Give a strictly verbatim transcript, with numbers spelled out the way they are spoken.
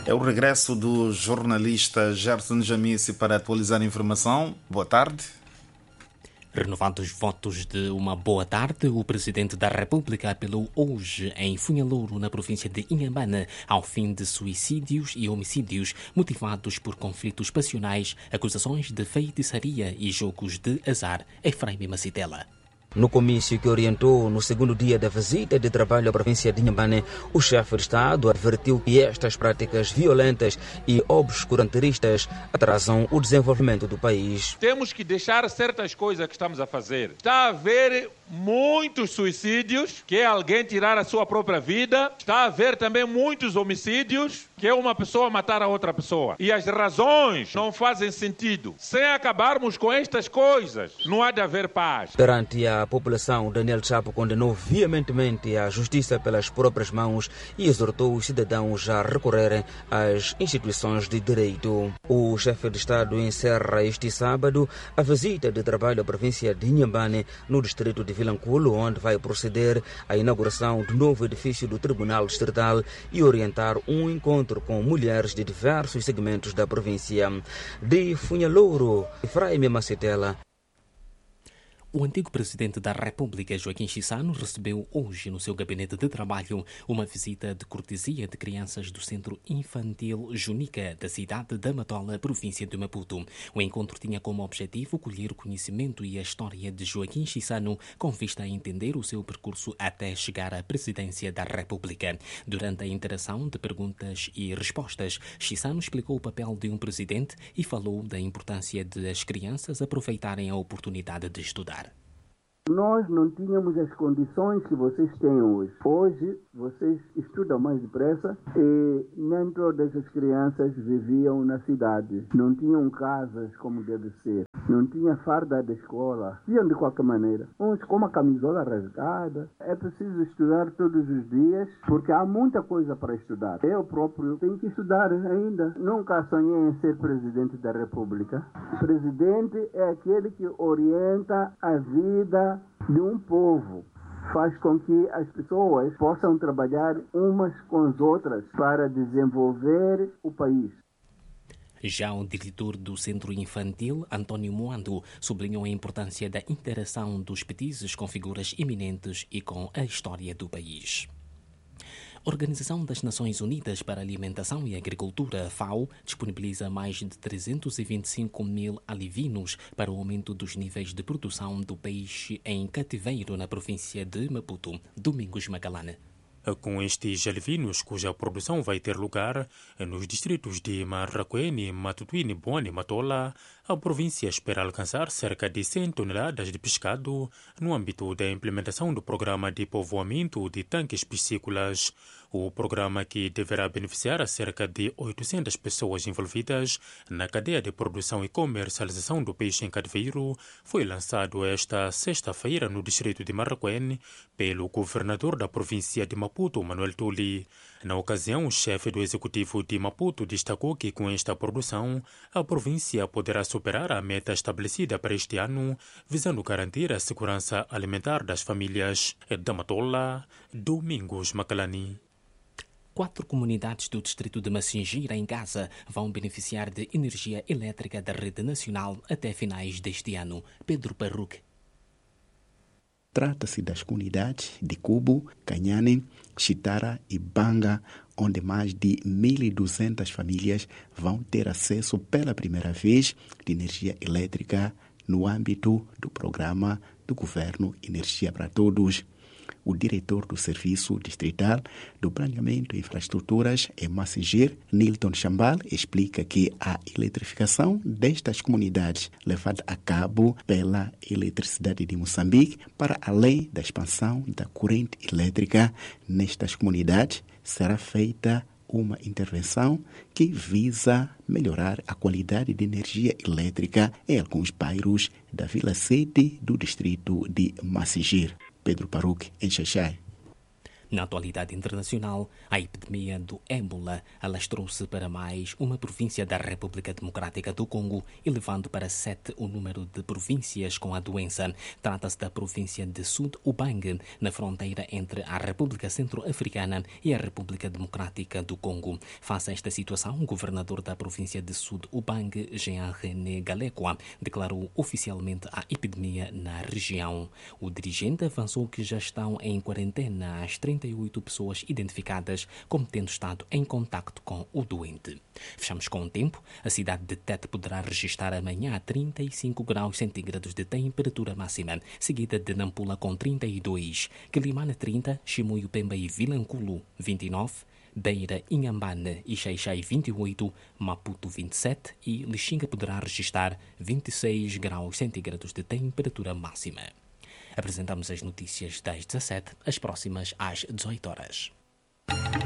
É o regresso do jornalista Gerson Jamice para atualizar a informação. Boa tarde. Renovados votos de uma boa tarde, o Presidente da República apelou hoje em Funhalouro, na província de Inhambane, ao fim de suicídios e homicídios motivados por conflitos passionais, acusações de feitiçaria e jogos de azar. Efraim Macitela. No comício que orientou no segundo dia da visita de trabalho à província de Inhambane, o chefe de Estado advertiu que estas práticas violentas e obscurantistas atrasam o desenvolvimento do país. Temos que deixar certas coisas que estamos a fazer. Está a haver muitos suicídios, que é alguém tirar a sua própria vida. Está a haver também muitos homicídios, que é uma pessoa matar a outra pessoa. E as razões não fazem sentido. Sem acabarmos com estas coisas, não há de haver paz. Perante a população, Daniel Chapo condenou veementemente a justiça pelas próprias mãos e exortou os cidadãos a recorrerem às instituições de direito. O chefe de Estado encerra este sábado a visita de trabalho à província de Inhambane, no distrito de Vilanculo, onde vai proceder à inauguração do novo edifício do Tribunal Distrital e orientar um encontro com mulheres de diversos segmentos da província. De Funhalouro, Efraim Macitela. O antigo presidente da República, Joaquim Chissano, recebeu hoje no seu gabinete de trabalho uma visita de cortesia de crianças do Centro Infantil Junica, da cidade da Matola, província de Maputo. O encontro tinha como objetivo colher o conhecimento e a história de Joaquim Chissano, com vista a entender o seu percurso até chegar à presidência da República. Durante a interação de perguntas e respostas, Chissano explicou o papel de um presidente e falou da importância de as crianças aproveitarem a oportunidade de estudar. Nós não tínhamos as condições que vocês têm hoje. Hoje, vocês estudam mais depressa e nem todas as crianças viviam na cidade. Não tinham casas como deve ser. Não tinha farda da escola. Iam de qualquer maneira. Uns com uma camisola rasgada. É preciso estudar todos os dias porque há muita coisa para estudar. Eu próprio tenho que estudar ainda. Nunca sonhei em ser presidente da República. Presidente é aquele que orienta a vida de um povo, faz com que as pessoas possam trabalhar umas com as outras para desenvolver o país. Já o diretor do Centro Infantil, António Moando, sublinhou a importância da interação dos petizes com figuras eminentes e com a história do país. A Organização das Nações Unidas para a Alimentação e Agricultura, FAO, disponibiliza mais de trezentos e vinte e cinco mil alivinos para o aumento dos níveis de produção do peixe em cativeiro na província de Maputo. Domingos Macalane. Com estes alivinos, cuja produção vai ter lugar nos distritos de Marraquene, Matutuine, Boane e Matola, a província espera alcançar cerca de cem toneladas de pescado no âmbito da implementação do programa de povoamento de tanques piscícolas. O programa, que deverá beneficiar a cerca de oitocentas pessoas envolvidas na cadeia de produção e comercialização do peixe em cativeiro, foi lançado esta sexta-feira no distrito de Marraquene pelo governador da província de Maputo, Manuel Tuli. Na ocasião, o chefe do executivo de Maputo destacou que com esta produção a província poderá superar a meta estabelecida para este ano, visando garantir a segurança alimentar das famílias. Da Matola, Domingos Macalani. Quatro comunidades do distrito de Massingira, em Gaza, vão beneficiar de energia elétrica da rede nacional até finais deste ano. Pedro Parruque. Trata-se das comunidades de Cubo, Canhane, Chitara e Banga, onde mais de mil e duzentas famílias vão ter acesso pela primeira vez de energia elétrica no âmbito do programa do governo Energia para Todos. O diretor do Serviço Distrital do Planeamento e Infraestruturas em Massingira, Nilton Chambal, explica que a eletrificação destas comunidades levada a cabo pela Eletricidade de Moçambique, para além da expansão da corrente elétrica nestas comunidades, será feita uma intervenção que visa melhorar a qualidade de energia elétrica em alguns bairros da Vila Sede do distrito de Massingira. Pedro Parruque, em Xaxai. Na atualidade internacional, a epidemia do ébola alastrou-se para mais uma província da República Democrática do Congo, elevando para sete o número de províncias com a doença. Trata-se da província de Sud-Ubangi, na fronteira entre a República Centro-Africana e a República Democrática do Congo. Face a esta situação, o governador da província de Sud-Ubangi, Jean-René Galekwa, declarou oficialmente a epidemia na região. O dirigente avançou que já estão em quarentena as trinta e oito pessoas identificadas como tendo estado em contacto com o doente. Fechamos com o tempo. A cidade de Tete poderá registrar amanhã trinta e cinco graus centígrados de temperatura máxima, seguida de Nampula com trinta e dois, Quilimane trinta, Chimoio, Pemba e Vilanculo vinte e nove, Beira, Inhambane e Xai-Xai vinte e oito, Maputo vinte e sete e Lixinga poderá registrar vinte e seis graus centígrados de temperatura máxima. Apresentamos as notícias das dezassete, as próximas às dezoito horas.